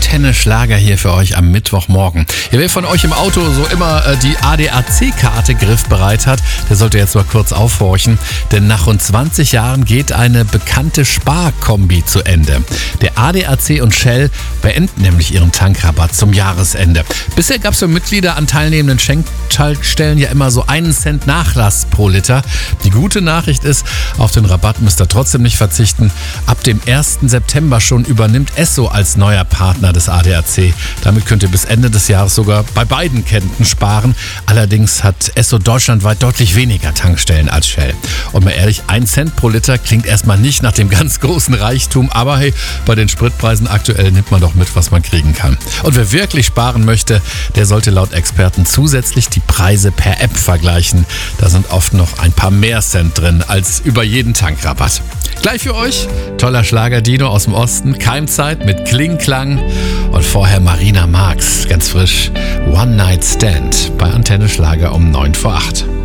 Antenne Schlager hier für euch am Mittwochmorgen. Wer von euch im Auto so immer die ADAC-Karte griffbereit hat, der sollte jetzt mal kurz aufhorchen, denn nach rund 20 Jahren geht eine bekannte Sparkombi zu Ende. Der ADAC und Shell beenden nämlich ihren Tankrabatt zum Jahresende. Bisher gab es für Mitglieder an teilnehmenden Schenkschaltstellen ja immer so 1 Cent Nachlass pro Liter. Die gute Nachricht ist, auf den Rabatt müsst ihr trotzdem nicht verzichten. Ab dem 1. September schon übernimmt Esso als neuer Partner des ADAC. Damit könnt ihr bis Ende des Jahres sogar bei beiden Ketten sparen. Allerdings hat Esso deutschlandweit deutlich weniger Tankstellen als Shell. Und mal ehrlich, 1 Cent pro Liter klingt erstmal nicht nach dem ganz großen Reichtum, aber hey, bei den Spritpreisen aktuell nimmt man doch mit, was man kriegen kann. Und wer wirklich sparen möchte, der sollte laut Experten zusätzlich die Preise per App vergleichen. Da sind oft noch ein paar mehr Cent drin als über jeden Tankrabatt. Gleich für euch toller Schlager Dino aus dem Osten, Keimzeit mit Kling Klang und vorher Marina Marx, ganz frisch, One Night Stand bei Antenne Schlager um 7:45.